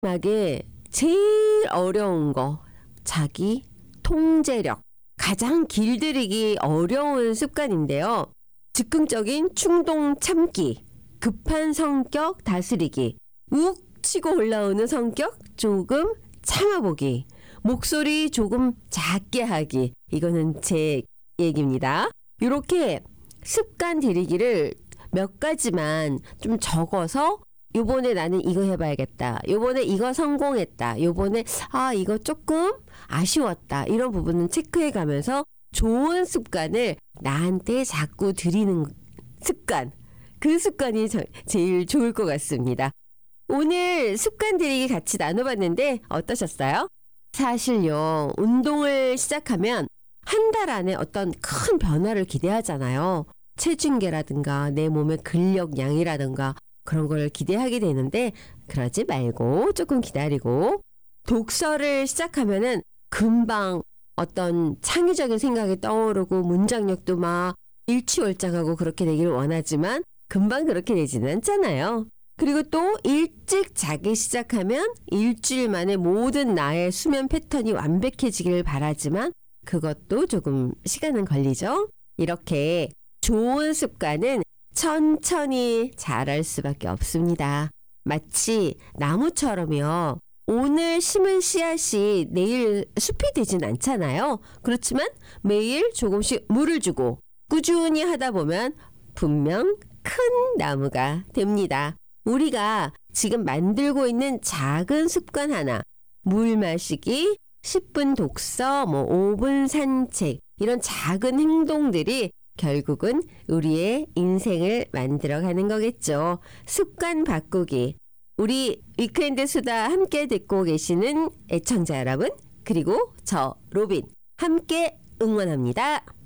마지막에 제일 어려운 거, 자기 통제력. 가장 길들이기 어려운 습관인데요. 즉흥적인 충동 참기, 급한 성격 다스리기, 욱 치고 올라오는 성격 조금 참아보기, 목소리 조금 작게 하기. 이거는 제 얘기입니다. 이렇게 습관 들이기를 몇 가지만 좀 적어서 요번에 나는 이거 해봐야겠다. 요번에 이거 성공했다. 요번에 이거 조금 아쉬웠다. 이런 부분은 체크해가면서 좋은 습관을 나한테 자꾸 들이는 습관. 그 습관이 제일 좋을 것 같습니다. 오늘 습관 들이기 같이 나눠봤는데 어떠셨어요? 사실요, 운동을 시작하면 한 달 안에 어떤 큰 변화를 기대하잖아요. 체중계라든가 내 몸의 근력량이라든가 그런 걸 기대하게 되는데 그러지 말고 조금 기다리고, 독서를 시작하면은 금방 어떤 창의적인 생각이 떠오르고 문장력도 막 일취월장하고 그렇게 되기를 원하지만 금방 그렇게 되지는 않잖아요. 그리고 또 일찍 자기 시작하면 일주일 만에 모든 나의 수면 패턴이 완벽해지기를 바라지만 그것도 조금 시간은 걸리죠. 이렇게 좋은 습관은 천천히 자랄 수밖에 없습니다. 마치 나무처럼요. 오늘 심은 씨앗이 내일 숲이 되진 않잖아요. 그렇지만 매일 조금씩 물을 주고 꾸준히 하다 보면 분명 큰 나무가 됩니다. 우리가 지금 만들고 있는 작은 습관 하나, 물 마시기, 10분 독서, 5분 산책, 이런 작은 행동들이 결국은 우리의 인생을 만들어가는 거겠죠. 습관 바꾸기. 우리 위크엔드 수다 함께 듣고 계시는 애청자 여러분, 그리고 저 로빈 함께 응원합니다.